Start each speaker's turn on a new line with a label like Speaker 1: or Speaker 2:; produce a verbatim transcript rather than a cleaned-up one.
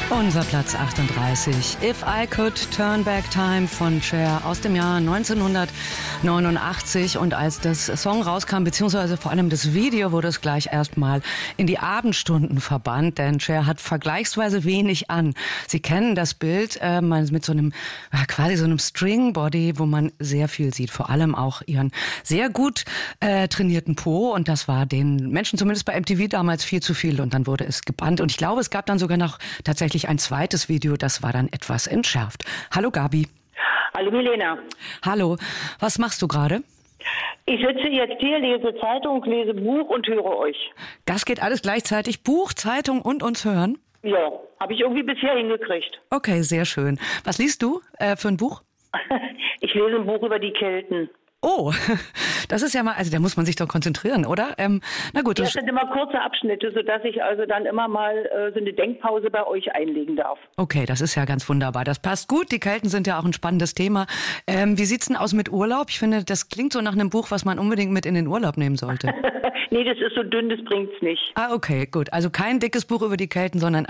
Speaker 1: Unser Platz achtunddreißig, If I Could Turn Back Time von Cher aus dem Jahr neunzehnhundertneunundachtzig. Und als das Song rauskam, beziehungsweise vor allem das Video, wurde es gleich erstmal in die Abendstunden verbannt, denn Cher hat vergleichsweise wenig an. Sie kennen das Bild äh, mit so einem, äh, quasi so einem String-Body, wo man sehr viel sieht, vor allem auch ihren sehr gut äh, trainierten Po. Und das war den Menschen zumindest bei M T V damals viel zu viel und dann wurde es gebannt. Und ich glaube, es gab dann sogar noch tatsächlich ein zweites Video, das war dann etwas entschärft. Hallo Gabi.
Speaker 2: Hallo Milena.
Speaker 1: Hallo, was machst du gerade?
Speaker 2: Ich sitze jetzt hier, lese Zeitung, lese Buch und höre euch.
Speaker 1: Das geht alles gleichzeitig? Buch, Zeitung und uns hören?
Speaker 2: Ja, habe ich irgendwie bisher hingekriegt.
Speaker 1: Okay, sehr schön. Was liest du äh, für ein Buch?
Speaker 2: Ich lese ein Buch über die Kelten.
Speaker 1: Oh, das ist ja mal, also da muss man sich doch konzentrieren, oder? Ähm, na gut.
Speaker 2: Das sind immer kurze Abschnitte, sodass ich also dann immer mal äh, so eine Denkpause bei euch einlegen darf.
Speaker 1: Okay, das ist ja ganz wunderbar. Das passt gut. Die Kelten sind ja auch ein spannendes Thema. Ähm, wie sieht's denn aus mit Urlaub? Ich finde, das klingt so nach einem Buch, was man unbedingt mit in den Urlaub nehmen sollte.
Speaker 2: Nee, das ist so dünn, das bringt's nicht.
Speaker 1: Ah, okay, gut. Also kein dickes Buch über die Kelten, sondern